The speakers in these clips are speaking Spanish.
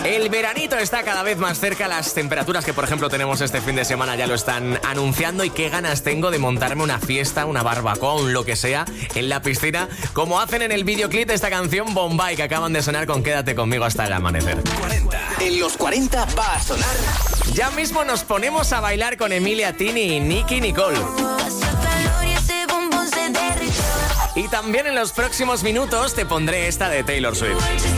El veranito está cada vez más cerca. Las temperaturas que, por ejemplo, tenemos este fin de semana ya lo están anunciando. Y qué ganas tengo de montarme una fiesta, una barbacoa, un lo que sea, en la piscina, como hacen en el videoclip de esta canción Bombay, que acaban de sonar con Quédate conmigo hasta el amanecer. 40. En los 40 va a sonar. Ya mismo nos ponemos a bailar con Emilia Tini y Nicki Nicole. Y también en los próximos minutos te pondré esta de Taylor Swift.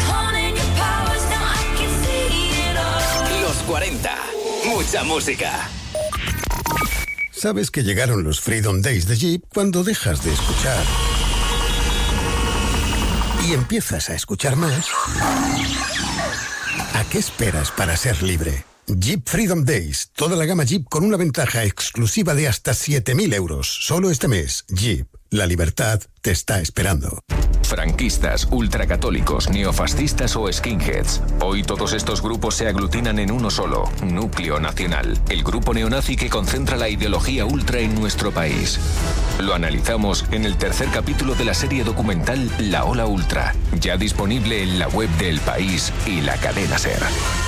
Los 40. Mucha música. ¿Sabes que llegaron los Freedom Days de Jeep cuando dejas de escuchar y empiezas a escuchar más? ¿A qué esperas para ser libre? Jeep Freedom Days. Toda la gama Jeep con una ventaja exclusiva de hasta 7.000 euros. Solo este mes. Jeep. La libertad te está esperando. Franquistas, ultracatólicos, neofascistas o skinheads. Hoy todos estos grupos se aglutinan en uno solo, Núcleo Nacional, el grupo neonazi que concentra la ideología ultra en nuestro país. Lo analizamos en el tercer capítulo de la serie documental La Ola Ultra, ya disponible en la web de El País y la cadena SER.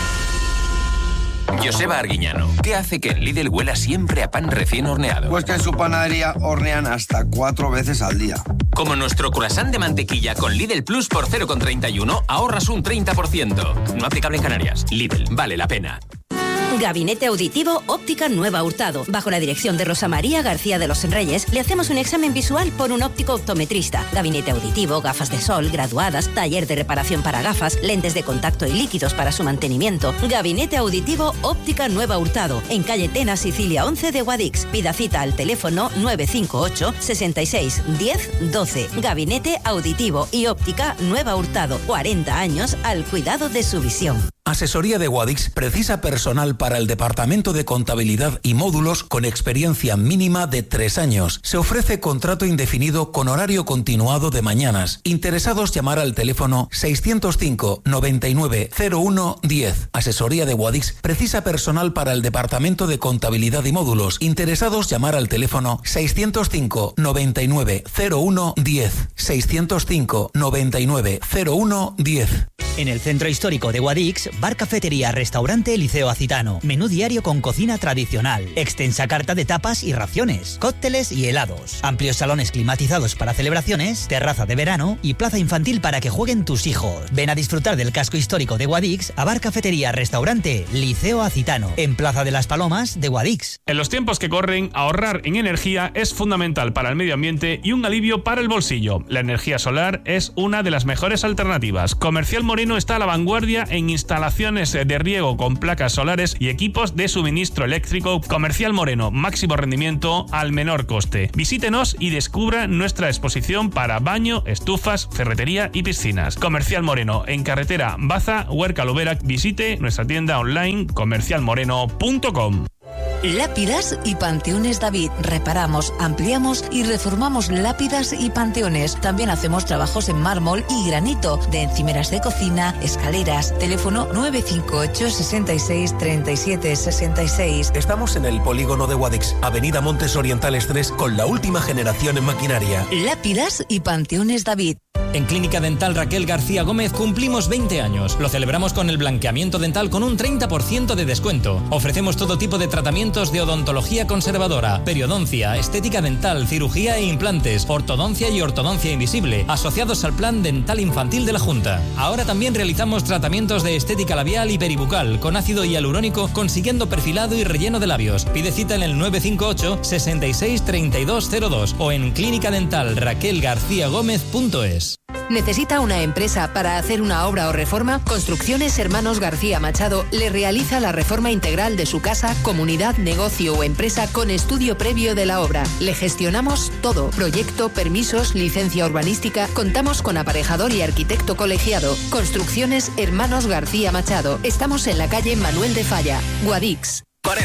Joseba Arguiñano, ¿qué hace que en Lidl huela siempre a pan recién horneado? Pues que en su panadería hornean hasta 4 veces al día. Como nuestro croissant de mantequilla con Lidl Plus por 0,31 ahorras un 30%. No aplicable en Canarias. Lidl, vale la pena. Gabinete Auditivo Óptica Nueva Hurtado. Bajo la dirección de Rosa María García de los Reyes, le hacemos un examen visual por un óptico optometrista. Gabinete auditivo, gafas de sol, graduadas, taller de reparación para gafas, lentes de contacto y líquidos para su mantenimiento. Gabinete Auditivo Óptica Nueva Hurtado. En calle Tena, Sicilia 11 de Guadix. Pida cita al teléfono 958 66 10 12. Gabinete Auditivo y Óptica Nueva Hurtado. 40 años al cuidado de su visión. Asesoría de Guadix precisa personal para el Departamento de Contabilidad y Módulos con experiencia mínima de 3 años. Se ofrece contrato indefinido con horario continuado de mañanas. Interesados llamar al teléfono 605 99 01 10. Asesoría de Guadix precisa personal para el Departamento de Contabilidad y Módulos. Interesados llamar al teléfono 605 99 01 10. 605 99 01 10. En el centro histórico de Guadix, bar, cafetería, restaurante Liceo Acitano. Menú diario con cocina tradicional. Extensa carta de tapas y raciones. Cócteles y helados. Amplios salones climatizados para celebraciones. Terraza de verano y plaza infantil para que jueguen tus hijos. Ven a disfrutar del casco histórico de Guadix a bar, cafetería, restaurante Liceo Acitano. En Plaza de las Palomas de Guadix. En los tiempos que corren, ahorrar en energía es fundamental para el medio ambiente y un alivio para el bolsillo. La energía solar es una de las mejores alternativas. Comercial Moreno está a la vanguardia en instalaciones de riego con placas solares y equipos de suministro eléctrico. Comercial Moreno, máximo rendimiento al menor coste. Visítenos y descubra nuestra exposición para baño, estufas, ferretería y piscinas. Comercial Moreno, en carretera Baza, Huerca Lubera. Visite nuestra tienda online comercialmoreno.com. Lápidas y Panteones David. Reparamos, ampliamos y reformamos lápidas y panteones. También hacemos trabajos en mármol y granito, de encimeras de cocina, escaleras. Teléfono 958 66 37 66. Estamos en el polígono de Guadix, Avenida Montes Orientales 3, con la última generación en maquinaria. Lápidas y Panteones David. En Clínica Dental Raquel García Gómez cumplimos 20 años. Lo celebramos con el blanqueamiento dental con un 30% de descuento. Ofrecemos todo tipo de tratamientos de odontología conservadora, periodoncia, estética dental, cirugía e implantes, ortodoncia y ortodoncia invisible, asociados al Plan Dental Infantil de la Junta. Ahora también realizamos tratamientos de estética labial y peribucal con ácido hialurónico, consiguiendo perfilado y relleno de labios. Pide cita en el 958 66 3202 o en clinicadentalraquelgarciagomez.es. ¿Necesita una empresa para hacer una obra o reforma? Construcciones Hermanos García Machado le realiza la reforma integral de su casa, comunidad, negocio o empresa con estudio previo de la obra. Le gestionamos todo: proyecto, permisos, licencia urbanística. Contamos con aparejador y arquitecto colegiado. Construcciones Hermanos García Machado. Estamos en la calle Manuel de Falla, Guadix.